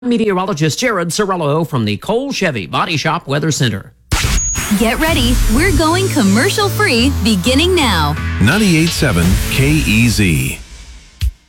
Meteorologist Jared Sorello from the Cole Chevy Body Shop Weather Center. Get ready. We're going commercial free beginning now. 98.7 KEZ.